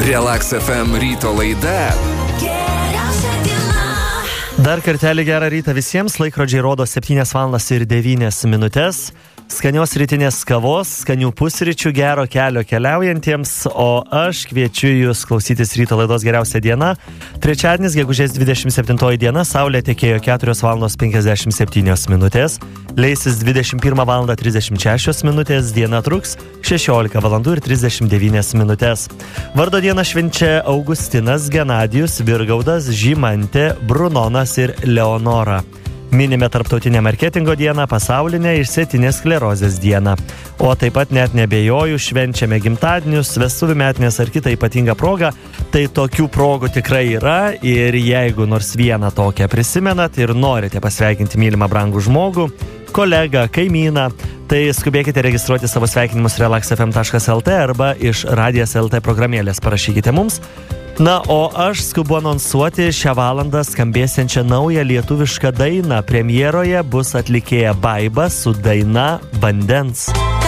Relax FM ryto laida. Dar kartelį gerą rytą visiems, laikrodžiai rodo 7:09. Skanios rytinės kavos, skanių pusryčių, gero kelio keliaujantiems, o aš kviečiu jūs klausytis ryto laidos Geriausia diena. Trečiadienis, gegužės 27 diena, saulė tekėjo 4:57, leisis 21:36, diena truks 16:39. Vardo dieną švenčia Augustinas, Genadijus, Virgaudas, Žymantė, Brunonas ir Leonora. Minime tarptautinę marketingo dieną, pasaulinę išsėtinės sklerozės dieną. O taip pat net nebejoju, švenčiame gimtadienius, vestuvių metinės ar kitą ypatingą progą. Tai tokių progų tikrai yra ir jeigu nors vieną tokią prisimenat ir norite pasveikinti mylimą brangų žmogų, kolegą, kaimyną, tai skubėkite registruoti savo sveikinimus relaxfm.lt arba iš Radijas LT programėlės parašykite mums. Na, o aš skubu anonsuoti šią valandą skambėsiančią naują lietuvišką dainą. Premjeroje bus atlikėja Baiba su daina Vandens.